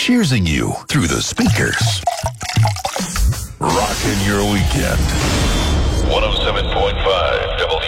cheersing you through the speakers. Rocking your weekend. 107.5 WFMU.